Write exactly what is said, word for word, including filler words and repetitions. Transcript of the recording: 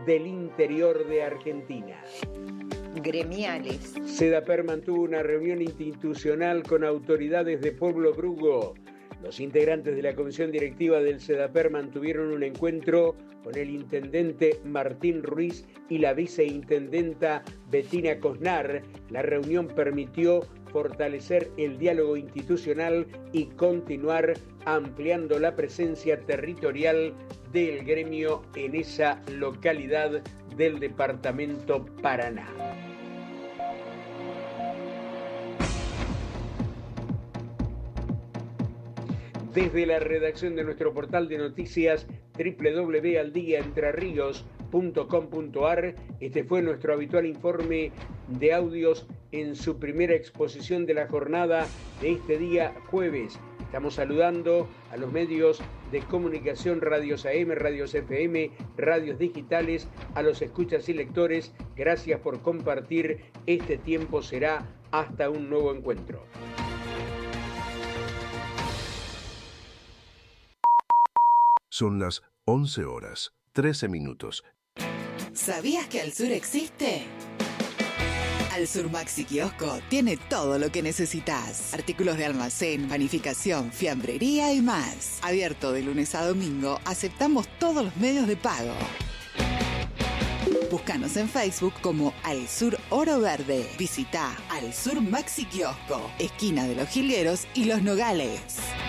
del interior de Argentina. Gremiales. SEDAPER mantuvo una reunión institucional con autoridades de Pueblo Brugo. Los integrantes de la comisión directiva del SEDAPER mantuvieron un encuentro con el intendente Martín Ruiz y la viceintendenta Bettina Cosnar. La reunión permitió fortalecer el diálogo institucional y continuar ampliando la presencia territorial del gremio en esa localidad del departamento Paraná. Desde la redacción de nuestro portal de noticias doble u doble u doble u punto al día entre ríos punto com punto a r, este fue nuestro habitual informe de audios en su primera exposición de la jornada de este día jueves. Estamos saludando a los medios de comunicación, radios A M, radios F M, radios digitales, a los escuchas y lectores. Gracias por compartir. Este tiempo será hasta un nuevo encuentro. Son las once horas, trece minutos. ¿Sabías que Al Sur existe? Al Sur Maxi Kiosco tiene todo lo que necesitas. Artículos de almacén, panificación, fiambrería y más. Abierto de lunes a domingo, aceptamos todos los medios de pago. Búscanos en Facebook como Al Sur Oro Verde. Visita Al Sur Maxi Kiosco, esquina de Los Jilgueros y Los Nogales.